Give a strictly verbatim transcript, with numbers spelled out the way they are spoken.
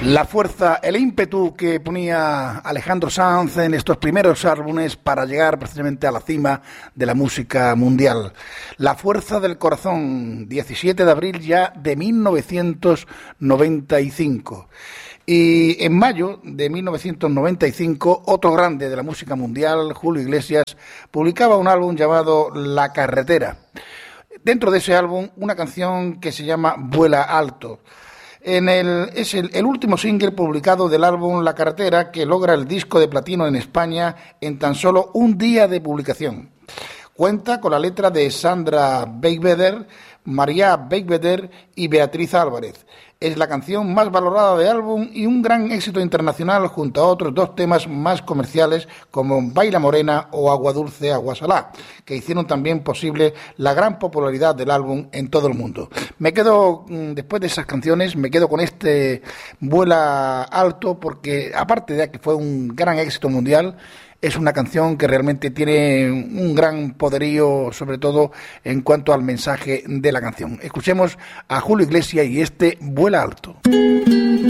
La fuerza, el ímpetu que ponía Alejandro Sanz en estos primeros álbumes para llegar precisamente a la cima de la música mundial. La fuerza del corazón, diecisiete de abril ya de mil novecientos noventa y cinco. Y en mayo de mil novecientos noventa y cinco, otro grande de la música mundial, Julio Iglesias, publicaba un álbum llamado La Carretera. Dentro de ese álbum, una canción que se llama Vuela Alto. En el, es el, el último single publicado del álbum La Carretera, que logra el disco de platino en España en tan solo un día de publicación. Cuenta con la letra de Sandra Beigbeder, María Beigbeder y Beatriz Álvarez. Es la canción más valorada del álbum y un gran éxito internacional junto a otros dos temas más comerciales como Baila Morena o Agua Dulce, Agua Salá, que hicieron también posible la gran popularidad del álbum en todo el mundo. Me quedo, después de esas canciones, me quedo con este Vuela Alto porque, aparte de que fue un gran éxito mundial, es una canción que realmente tiene un gran poderío, sobre todo en cuanto al mensaje de la canción. Escuchemos a Julio Iglesias y este Vuela Alto.